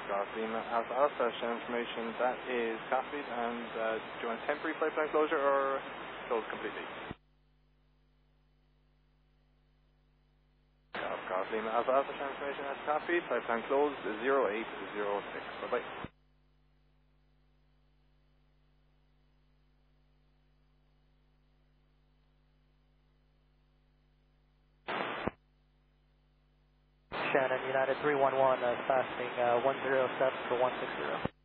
Golf Lima Alpha Alpha, show information that is copied, and do you want temporary flight plan closure or closed completely? Golf Lima Alpha Alpha, show information that's copied, flight plan closed 0806. Bye bye. Shannon, United 311, passing 107 for 160.